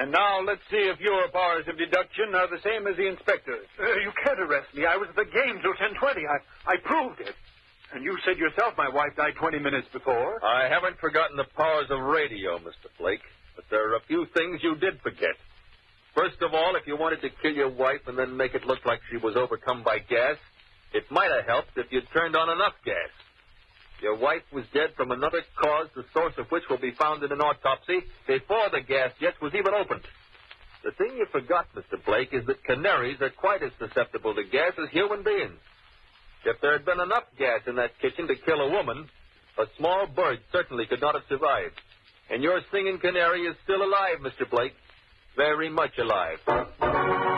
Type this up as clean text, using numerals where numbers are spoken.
And now let's see if your powers of deduction are the same as the inspector's. You can't arrest me. I was at the game till 10:20. I proved it. And you said yourself my wife died 20 minutes before. I haven't forgotten the powers of radio, Mr. Blake. But there are a few things you did forget. First of all, if you wanted to kill your wife and then make it look like she was overcome by gas, it might have helped if you'd turned on enough gas. Your wife was dead from another cause, the source of which will be found in an autopsy before the gas jet was even opened. The thing you forgot, Mr. Blake, is that canaries are quite as susceptible to gas as human beings. If there had been enough gas in that kitchen to kill a woman, a small bird certainly could not have survived. And your singing canary is still alive, Mr. Blake. Very much alive.